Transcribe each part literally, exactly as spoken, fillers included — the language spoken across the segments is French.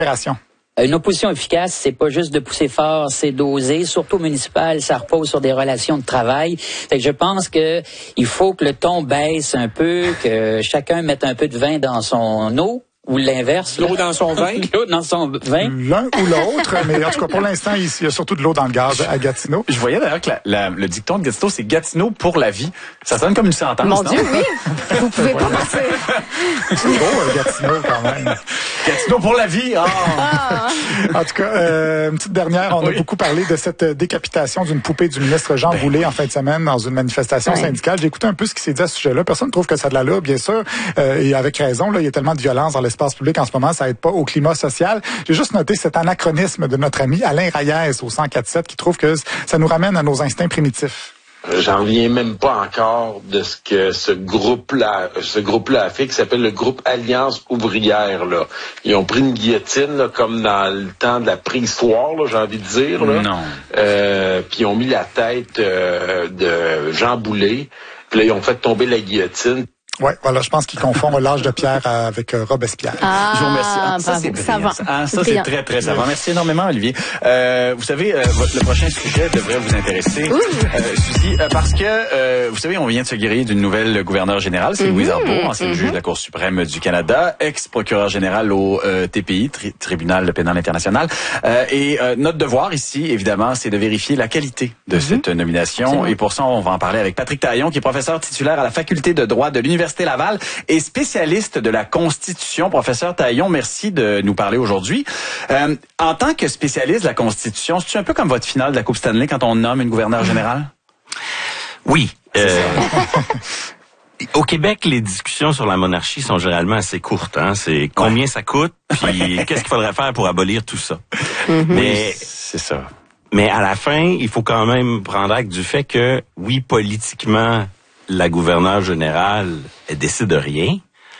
Une opposition efficace, c'est pas juste de pousser fort, c'est d'oser. Surtout municipal, ça repose sur des relations de travail. Fait que je pense que il faut que le ton baisse un peu, que chacun mette un peu de vin dans son eau. Ou l'inverse. L'eau dans son vin? L'eau dans son vin. L'un ou l'autre, mais en tout cas, pour l'instant, il y a surtout de l'eau dans le gaz à Gatineau. Je voyais d'ailleurs que la, la, le dicton de Gatineau, c'est Gatineau pour la vie. Ça sonne comme une sentence, Mon non? Dieu, oui! Vous pouvez pas passer. C'est beau, euh, Gatineau, quand même. Gatineau pour la vie! Oh. Ah. En tout cas, euh, une petite dernière, on oui. a beaucoup parlé de cette décapitation d'une poupée du ministre Jean ben. Boulay en fin de semaine dans une manifestation oui. syndicale. J'ai écouté un peu ce qui s'est dit à ce sujet-là. Personne ne trouve que ça a de l'allure, bien sûr, euh, et avec raison. Là, il y a tellement de violence dans l'espace public en ce moment, ça aide pas au climat social. J'ai juste noté cet anachronisme de notre ami Alain Reyes au cent quatre sept qui trouve que ça nous ramène à nos instincts primitifs. J'en reviens même pas encore de ce que ce groupe-là, ce groupe-là a fait, qui s'appelle le groupe Alliance ouvrière, là. Ils ont pris une guillotine, là, comme dans le temps de la préhistoire, là, j'ai envie de dire, là. Non. Euh, puis ils ont mis la tête euh, de Jean Boulay. Puis là, ils ont fait tomber la guillotine. Ouais, voilà, je pense qu'ils confondent l'âge de pierre avec euh, Robespierre. Ah, je vous remercie. Ah, ça, c'est brillant. Ça, ah, ça c'est très, très savant. Merci énormément, Olivier. Euh, vous savez, euh, votre, le prochain sujet devrait vous intéresser, euh, Suzy, euh, parce que, euh, vous savez, on vient de se guérir d'une nouvelle gouverneure générale, c'est mm-hmm. Louise Arbour, ancienne mm-hmm. juge de la Cour suprême du Canada, ex-procureur général au euh, T P I, tri- Tribunal pénal international. Euh, et euh, notre devoir ici, évidemment, c'est de vérifier la qualité de mm-hmm. cette nomination. Absolument. Et pour ça, on va en parler avec Patrick Taillon, qui est professeur titulaire à la faculté de droit de l'Université Laval et spécialiste de la Constitution. Professeur Taillon, merci de nous parler aujourd'hui. Euh, en tant que spécialiste de la Constitution, c'est-tu un peu comme votre finale de la Coupe Stanley quand on nomme une gouverneure générale? Oui. Euh, au Québec, les discussions sur la monarchie sont généralement assez courtes. Hein? C'est combien ouais. ça coûte, puis qu'est-ce qu'il faudrait faire pour abolir tout ça. Mm-hmm. Mais c'est ça. Mais à la fin, il faut quand même prendre acte du fait que, oui, politiquement, la gouverneure générale, elle décide de rien,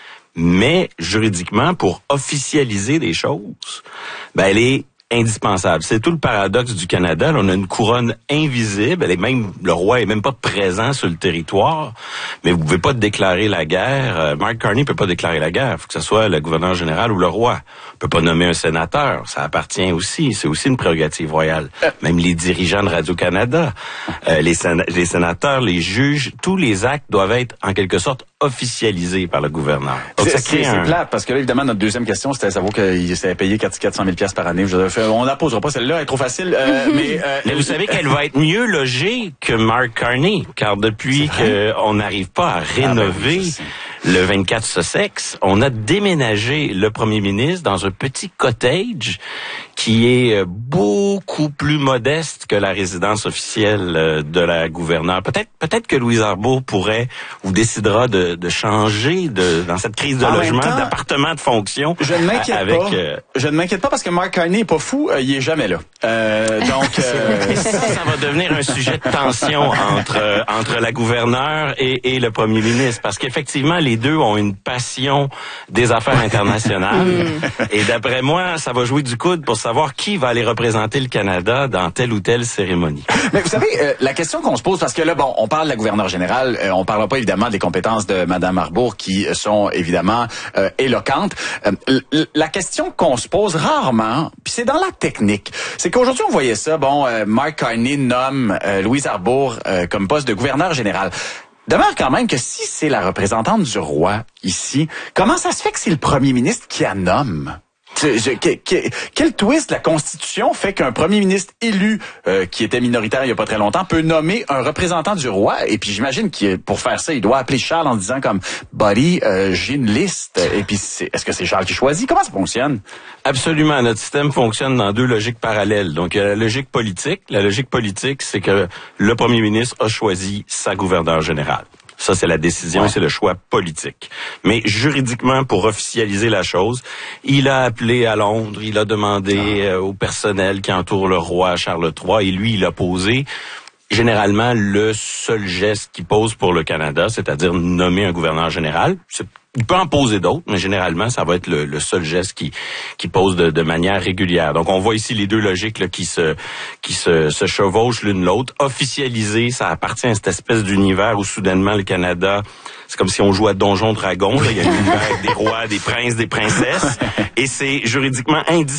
mais juridiquement, pour officialiser des choses, ben elle est indispensable. C'est tout le paradoxe du Canada. Là, on a une couronne invisible. Elle est même, le roi est même pas présent sur le territoire, mais vous pouvez pas déclarer la guerre. Euh, Mark Carney peut pas déclarer la guerre. Il faut que ce soit le gouverneur général ou le roi. On peut pas nommer un sénateur. Ça appartient aussi. C'est aussi une prérogative royale. Même les dirigeants de Radio-Canada, euh, les, séna- les sénateurs, les juges, tous les actes doivent être en quelque sorte officialisés par le gouverneur. Donc, c'est, ça crée c'est, un... c'est plate, parce que là, évidemment, notre deuxième question, c'était savoir qu'il s'est payé quatre cents mille dollars par année. Je fait, on la posera pas celle-là, elle est trop facile. Euh, mais, euh, mais vous savez qu'elle va être mieux logée que Mark Carney, car depuis qu'on n'arrive pas à rénover ah ben, le vingt-quatre Sussex, on a déménagé le premier ministre dans un petit cottage qui est beaucoup plus modeste que la résidence officielle de la gouverneure. Peut-être, peut-être que Louise Arbour pourrait ou décidera de, de changer de, dans cette crise de en logement, temps, d'appartement de fonction. Je ne m'inquiète avec, pas. Euh, je ne m'inquiète pas parce que Mark Carney est pas fou, euh, il est jamais là. Euh, donc, euh... ça, ça va devenir un sujet de tension entre euh, entre la gouverneure et, et le premier ministre, parce qu'effectivement, les deux ont une passion des affaires internationales. Et d'après moi, ça va jouer du coude pour savoir qui va aller représenter le Canada dans telle ou telle cérémonie. Mais vous savez, euh, la question qu'on se pose, parce que là, bon, on parle de la gouverneure générale, euh, on parlera pas évidemment des compétences de Mme Arbour qui sont évidemment euh, éloquentes. Euh, l- la question qu'on se pose rarement, puis c'est dans la technique, c'est qu'aujourd'hui on voyait ça, bon, euh, Mark Carney nomme euh, Louise Arbour euh, comme poste de gouverneur général. Demeure quand même que si c'est la représentante du roi ici, comment ça se fait que c'est le premier ministre qui la nomme? Je, je, que, que, quel twist la Constitution fait qu'un premier ministre élu, euh, qui était minoritaire il y a pas très longtemps, peut nommer un représentant du roi? Et puis j'imagine que pour faire ça, il doit appeler Charles en disant comme « Buddy, euh, j'ai une liste. » Et puis c'est, est-ce que c'est Charles qui choisit? Comment ça fonctionne? Absolument. Notre système fonctionne dans deux logiques parallèles. Donc il y a la logique politique. La logique politique, c'est que le premier ministre a choisi sa gouverneure générale. Ça, c'est la décision, ouais. C'est le choix politique. Mais juridiquement, pour officialiser la chose, il a appelé à Londres, il a demandé ah. euh, au personnel qui entoure le roi Charles trois, et lui, il a posé généralement le seul geste qu'il pose pour le Canada, c'est-à-dire nommer un gouverneur général. C'est Il peut en poser d'autres, mais généralement, ça va être le, le seul geste qui qui pose de, de manière régulière. Donc, on voit ici les deux logiques là, qui se qui se, se chevauchent l'une l'autre. Officialiser, ça appartient à cette espèce d'univers où soudainement le Canada, c'est comme si on jouait à Donjon Dragon. Là. Il y a l'univers des rois, des princes, des princesses, et c'est juridiquement indispensable